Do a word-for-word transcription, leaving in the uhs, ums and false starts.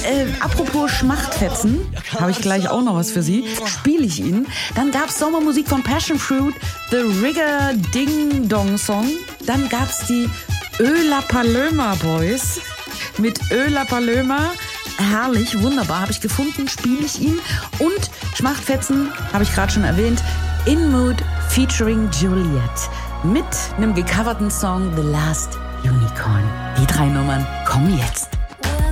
äh, apropos Schmachtfetzen, habe ich gleich auch noch was für Sie. Spiele ich Ihnen. Dann gab es Sommermusik von Passion Fruit, The Rigger Ding Dong Song. Dann gab es die Öla Paloma Boys mit Öla Paloma. Herrlich, wunderbar, habe ich gefunden, spiele ich Ihnen. Und Schmachtfetzen, habe ich gerade schon erwähnt, In Mood featuring Juliet mit einem gecoverten Song The Last Unicorn. Die drei Nummern kommen jetzt.